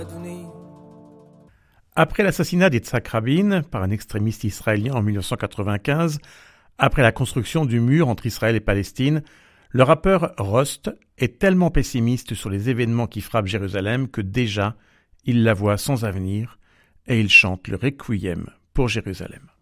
Après l'assassinat d'Yitzhak Rabin par un extrémiste israélien en 1995, après la construction du mur entre Israël et Palestine, le rappeur Rost est tellement pessimiste sur les événements qui frappent Jérusalem que déjà, il la voit sans avenir et il chante le Requiem pour Jérusalem.